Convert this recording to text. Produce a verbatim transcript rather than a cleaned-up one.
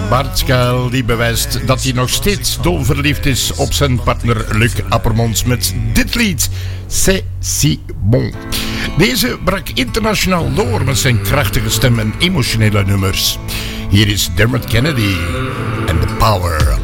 Bart Schuil die bewijst dat hij nog steeds dolverliefd is op zijn partner Luc Appermons met dit lied, C'est si bon. Deze brak internationaal door met zijn krachtige stem en emotionele nummers. Hier is Dermot Kennedy en The Power